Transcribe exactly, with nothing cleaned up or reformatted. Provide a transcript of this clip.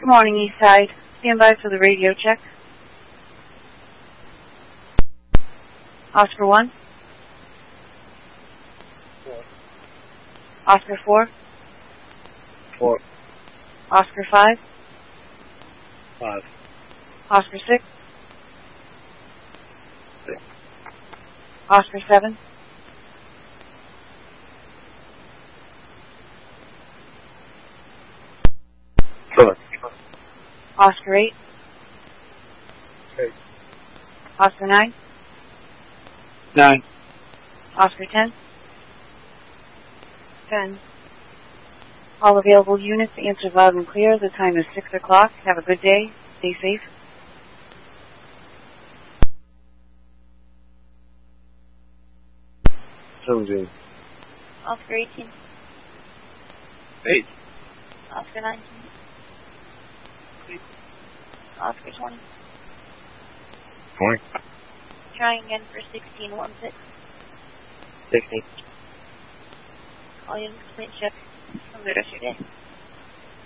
Good morning, Eastside. Stand by for the radio check. Oscar one. Four. Oscar four. Four. Oscar five. Five. Oscar six. Six. Oscar seven. Seven. Oscar eight. Eight. Oscar nine. Nine. Oscar ten. ten. All available units answer loud and clear. The time is six o'clock. Have a good day. Stay safe. Seventeen. Oscar eighteen. Eight. Oscar nineteen. Eight. Oscar twenty. Twenty. Trying again for sixteen one six. Sixteen. Call you in complete check. Have a good rest of your day.